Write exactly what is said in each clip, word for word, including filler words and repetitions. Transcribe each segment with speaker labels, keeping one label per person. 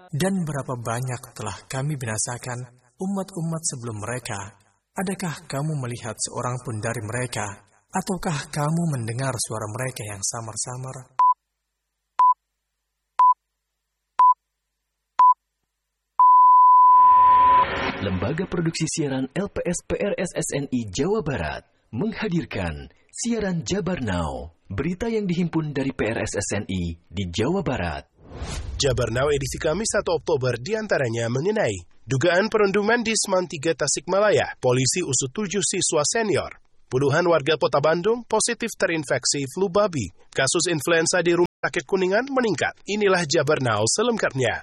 Speaker 1: Dan berapa banyak telah kami binasakan umat-umat sebelum mereka. Adakah kamu melihat seorang pun dari mereka? Ataukah kamu mendengar suara mereka yang samar-samar?
Speaker 2: Lembaga Produksi Siaran L P S P R S S N I Jawa Barat menghadirkan siaran Jabar Now, berita yang dihimpun dari P R S S N I di Jawa Barat.
Speaker 3: Jabar Now edisi Kamis satu Oktober diantaranya mengenai dugaan perundungan di Seman tiga Tasikmalaya, polisi usut tujuh siswa senior. Puluhan warga Kota Bandung positif terinfeksi flu babi. Kasus influenza di Rumah Sakit Kuningan meningkat. Inilah Jabar Now selengkapnya.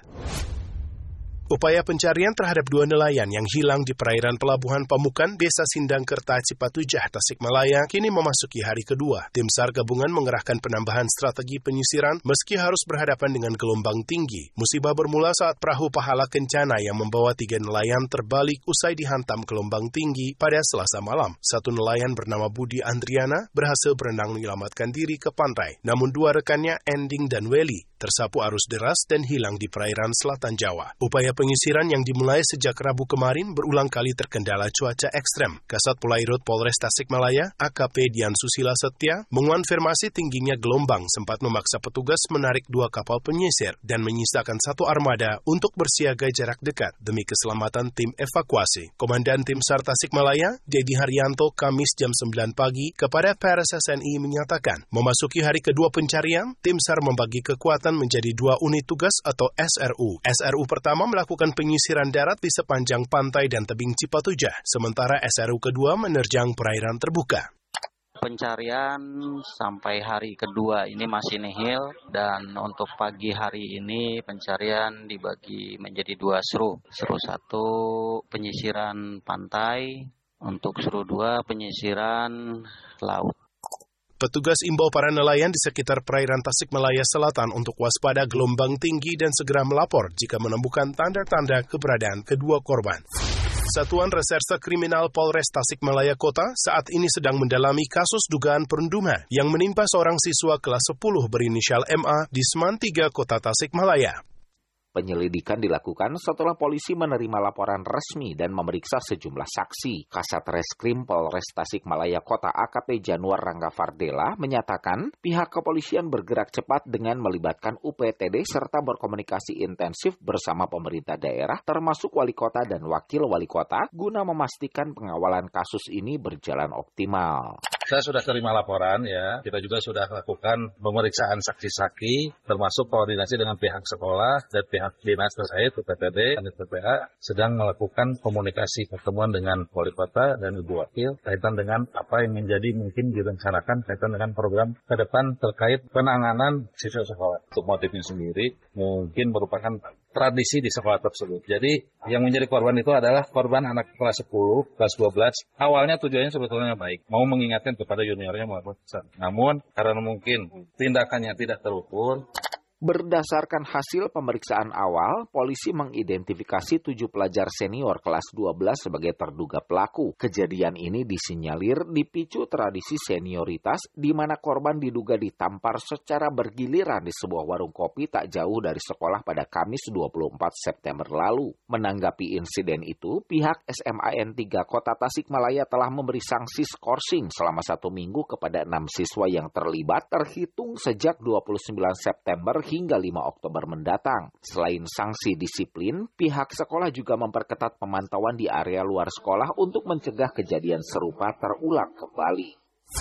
Speaker 3: Upaya pencarian terhadap dua nelayan yang hilang di perairan Pelabuhan Pamukan, Desa Sindangkerta, Cipatujah, Tasikmalaya, kini memasuki hari kedua. Tim SAR gabungan mengerahkan penambahan strategi penyisiran meski harus berhadapan dengan gelombang tinggi. Musibah bermula saat perahu Pahala Kencana yang membawa tiga nelayan terbalik usai dihantam gelombang tinggi pada Selasa malam. Satu nelayan bernama Budi Andriana berhasil berenang menyelamatkan diri ke pantai. Namun dua rekannya, Ending dan Weli, tersapu arus deras dan hilang di perairan selatan Jawa. Upaya penyisiran yang dimulai sejak Rabu kemarin berulang kali terkendala cuaca ekstrem. Kasat Polairut Polres Tasikmalaya, A K P Dian Susila Setia, mengonfirmasi tingginya gelombang sempat memaksa petugas menarik dua kapal penyisir dan menyisakan satu armada untuk bersiaga jarak dekat demi keselamatan tim evakuasi. Komandan Tim SAR Tasikmalaya, Dedi Haryanto, Kamis jam sembilan pagi kepada P R S S N I menyatakan, memasuki hari kedua pencarian, Tim SAR membagi kekuatan menjadi dua unit tugas atau S R U. S R U pertama melakukan melakukan penyisiran darat di sepanjang pantai dan tebing Cipatujah, sementara S R U kedua menerjang perairan terbuka.
Speaker 4: Pencarian sampai hari kedua ini masih nihil, dan untuk pagi hari ini pencarian dibagi menjadi dua seru. Seru satu penyisiran pantai, untuk seru dua penyisiran laut.
Speaker 3: Petugas imbau para nelayan di sekitar perairan Tasikmalaya Selatan untuk waspada gelombang tinggi dan segera melapor jika menemukan tanda-tanda keberadaan kedua korban. Satuan Reserse Kriminal Polres Tasikmalaya Kota saat ini sedang mendalami kasus dugaan perundungan yang menimpa seorang siswa kelas sepuluh berinisial M A di Seman tiga Kota Tasikmalaya.
Speaker 5: Penyelidikan dilakukan setelah polisi menerima laporan resmi dan memeriksa sejumlah saksi. Kasat Reskrim Polres Tasikmalaya Kota A K P Januar Rangga Fardela menyatakan pihak kepolisian bergerak cepat dengan melibatkan U P T D serta berkomunikasi intensif bersama pemerintah daerah termasuk wali kota dan wakil wali kota guna memastikan pengawalan kasus ini berjalan optimal.
Speaker 6: Saya sudah terima laporan ya, kita juga sudah lakukan pemeriksaan saksi-saksi termasuk koordinasi dengan pihak sekolah dan pihak dinas terkait U P T D dan P P A sedang melakukan komunikasi pertemuan dengan wali kota dan ibu wakil kaitan dengan apa yang menjadi mungkin direncanakan kaitan dengan program ke depan terkait penanganan siswa sekolah. Untuk motifnya sendiri mungkin merupakan tradisi di sekolah tersebut. Jadi yang menjadi korban itu adalah korban anak kelas sepuluh, kelas dua belas. Awalnya tujuannya sebetulnya baik, mau mengingatkan kepada juniornya melakukan kesalahan. Namun karena mungkin tindakannya tidak terukur.
Speaker 5: Berdasarkan hasil pemeriksaan awal, polisi mengidentifikasi tujuh pelajar senior kelas dua belas sebagai terduga pelaku. Kejadian ini disinyalir dipicu tradisi senioritas di mana korban diduga ditampar secara bergiliran di sebuah warung kopi tak jauh dari sekolah pada Kamis dua puluh empat September lalu. Menanggapi insiden itu, pihak S M A N tiga Kota Tasikmalaya telah memberi sanksi skorsing selama satu minggu kepada enam siswa yang terlibat terhitung sejak dua puluh sembilan September hingga lima Oktober mendatang. Selain sanksi disiplin, pihak sekolah juga memperketat pemantauan di area luar sekolah untuk mencegah kejadian serupa terulang kembali.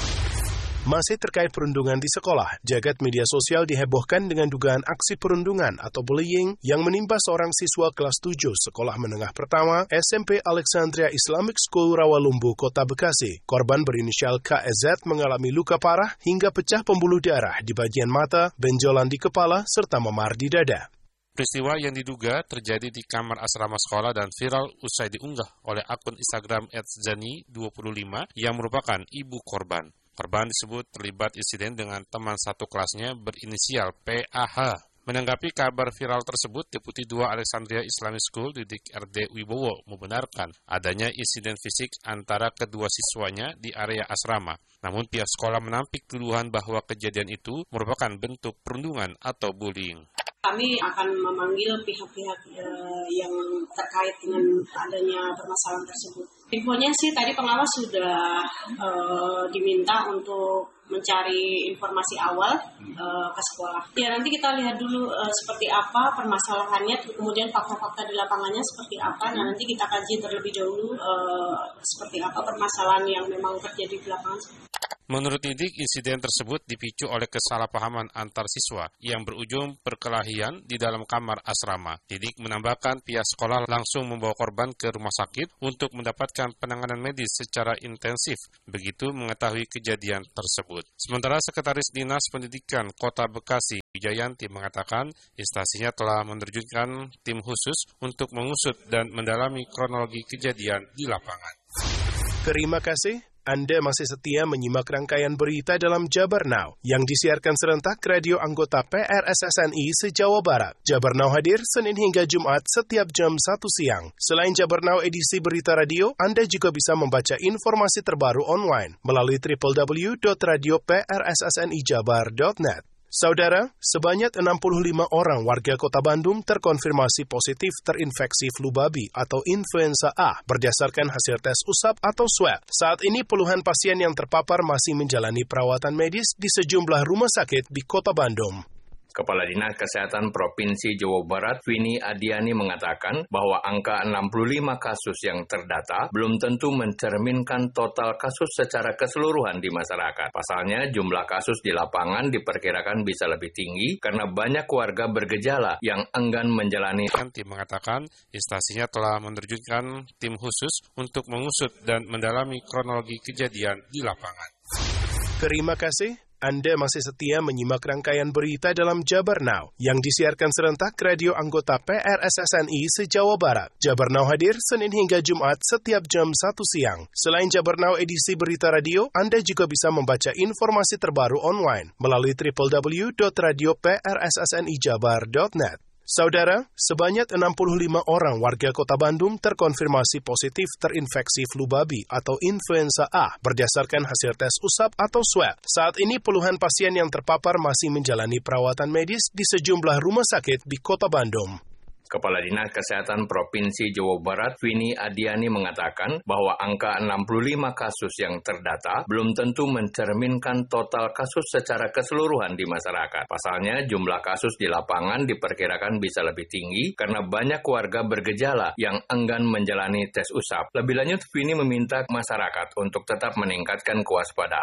Speaker 3: Masih terkait perundungan di sekolah, jagat media sosial dihebohkan dengan dugaan aksi perundungan atau bullying yang menimpa seorang siswa kelas tujuh sekolah menengah pertama S M P Alexandria Islamic School Rawalumbu, Kota Bekasi. Korban berinisial K E Z mengalami luka parah hingga pecah pembuluh darah di bagian mata, benjolan di kepala, serta memar di dada.
Speaker 7: Peristiwa yang diduga terjadi di kamar asrama sekolah dan viral usai diunggah oleh akun Instagram et zani dua puluh lima yang merupakan ibu korban. Korban disebut terlibat insiden dengan teman satu kelasnya berinisial P A H. Menanggapi kabar viral tersebut, Deputi dua Alexandria Islamic School Didik R D Wibowo membenarkan adanya insiden fisik antara kedua siswanya di area asrama. Namun pihak sekolah menampik tuduhan bahwa kejadian itu merupakan bentuk perundungan atau bullying.
Speaker 8: Kami akan memanggil pihak-pihak uh, yang terkait dengan adanya permasalahan tersebut. Infonya sih tadi pengawas sudah uh, diminta untuk mencari informasi awal uh, ke sekolah. Ya nanti kita lihat dulu uh, seperti apa permasalahannya, kemudian fakta-fakta di lapangannya seperti apa. Nah nanti kita kaji terlebih dahulu uh, seperti apa permasalahan yang memang terjadi di lapangan.
Speaker 7: Menurut Didik, insiden tersebut dipicu oleh kesalahpahaman antar siswa yang berujung perkelahian di dalam kamar asrama. Didik menambahkan pihak sekolah langsung membawa korban ke rumah sakit untuk mendapatkan penanganan medis secara intensif, begitu mengetahui kejadian tersebut. Sementara Sekretaris Dinas Pendidikan Kota Bekasi, Wijayanti, mengatakan instansinya telah menerjunkan tim khusus untuk mengusut dan mendalami kronologi kejadian di lapangan.
Speaker 3: Terima kasih. Anda masih setia menyimak rangkaian berita dalam Jabar Now yang disiarkan serentak radio anggota P R S S N I se-Jawa Barat. Jabar Now hadir Senin hingga Jumat setiap jam satu siang. Selain Jabar Now edisi berita radio, Anda juga bisa membaca informasi terbaru online melalui w w w dot radio p r s s n i jabar dot net. Saudara, sebanyak enam puluh lima orang warga Kota Bandung terkonfirmasi positif terinfeksi flu babi atau influenza A berdasarkan hasil tes usap atau swab. Saat ini puluhan pasien yang terpapar masih menjalani perawatan medis di sejumlah rumah sakit di Kota Bandung.
Speaker 9: Kepala Dinas Kesehatan Provinsi Jawa Barat, Vini Adiani, mengatakan bahwa angka enam puluh lima kasus yang terdata belum tentu mencerminkan total kasus secara keseluruhan di masyarakat. Pasalnya, jumlah kasus di lapangan diperkirakan bisa lebih tinggi karena banyak warga bergejala yang enggan menjalani.
Speaker 7: Tim mengatakan instansinya telah menerjunkan tim khusus untuk mengusut dan mendalami kronologi kejadian di lapangan.
Speaker 3: Terima kasih. Anda masih setia menyimak rangkaian berita dalam Jabar Now yang disiarkan serentak radio anggota P R S S N I se-Jawa Barat. Jabar Now hadir Senin hingga Jumat setiap jam satu siang. Selain Jabar Now edisi berita radio, Anda juga bisa membaca informasi terbaru online melalui w w w dot radio p r s s n i jabar dot net. Saudara, sebanyak enam puluh lima orang warga Kota Bandung terkonfirmasi positif terinfeksi flu babi atau influenza A berdasarkan hasil tes usap atau swab. Saat ini puluhan pasien yang terpapar masih menjalani perawatan medis di sejumlah rumah sakit di Kota Bandung.
Speaker 9: Kepala Dinas Kesehatan Provinsi Jawa Barat, Vini Adiani, mengatakan bahwa angka enam puluh lima kasus yang terdata belum tentu mencerminkan total kasus secara keseluruhan di masyarakat. Pasalnya, jumlah kasus di lapangan diperkirakan bisa lebih tinggi karena banyak warga bergejala yang enggan menjalani tes usap. Lebih lanjut, Vini meminta masyarakat untuk tetap meningkatkan kewaspadaan.